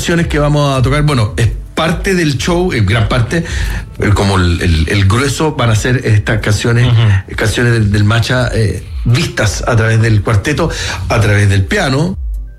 canciones que vamos a tocar, bueno, es parte del show, en gran parte, como el grueso van a ser estas canciones, canciones del Macha, vistas a través del cuarteto, a través del piano.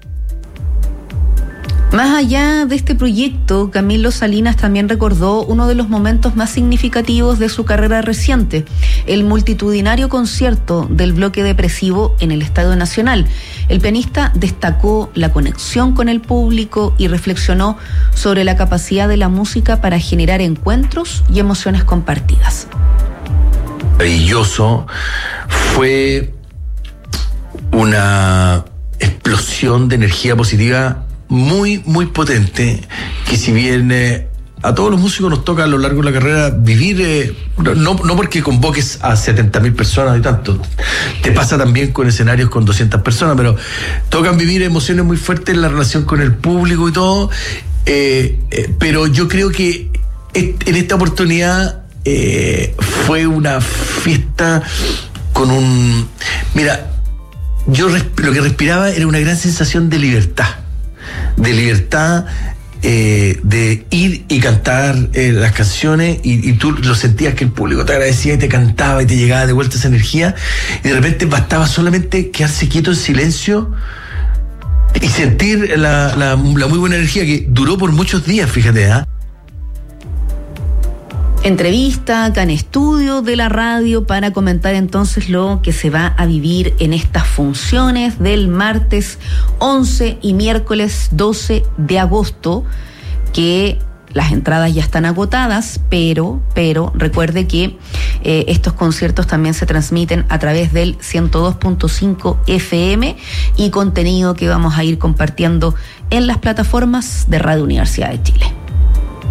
Más allá de este proyecto, Camilo Salinas también recordó uno de los momentos más significativos de su carrera reciente, el multitudinario concierto del Bloque Depresivo en el Estadio Nacional. El pianista destacó la conexión con el público y reflexionó sobre la capacidad de la música para generar encuentros y emociones compartidas. Maravilloso, fue una explosión de energía positiva muy, muy potente, que si bien a todos los músicos nos toca a lo largo de la carrera vivir, no porque convoques a 70.000 personas y tanto, te pasa también con escenarios con 200 personas, pero tocan vivir emociones muy fuertes en la relación con el público y todo, pero yo creo que en esta oportunidad fue una fiesta con un... Mira, yo lo que respiraba era una gran sensación de libertad, de ir y cantar las canciones, y tú lo sentías que el público te agradecía y te cantaba y te llegaba de vuelta esa energía, y de repente bastaba solamente quedarse quieto en silencio y sentir la muy buena energía que duró por muchos días, fíjate, ¿eh? Entrevista acá en estudio de la radio para comentar entonces lo que se va a vivir en estas funciones del martes 11 y miércoles 12 de agosto, que las entradas ya están agotadas, pero recuerde que estos conciertos también se transmiten a través del 102.5 FM y contenido que vamos a ir compartiendo en las plataformas de Radio Universidad de Chile.